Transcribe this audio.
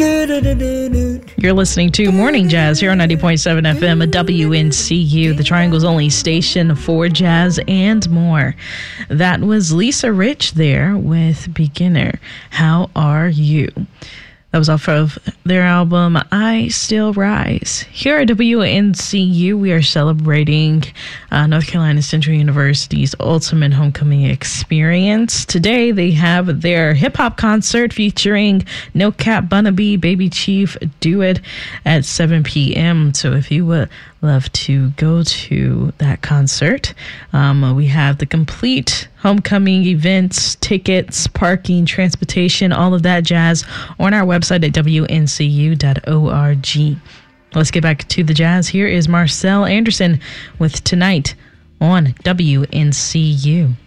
You're listening to Morning Jazz here on 90.7 FM at WNCU, the Triangle's only station for jazz and more. That was Lisa Rich there with Beginner. How are you? That was off of their album, I Still Rise. Here at WNCU, we are celebrating North Carolina Central University's Ultimate Homecoming Experience. Today, they have their hip-hop concert featuring No Cap, Bun B, Baby Chief, Do It at 7 p.m. So if you would love to go to that concert, we have the complete homecoming events, tickets, parking, transportation, all of that jazz on our website at WNCU.org. Let's get back to the jazz. Here is Marcel Anderson with Tonight on WNCU.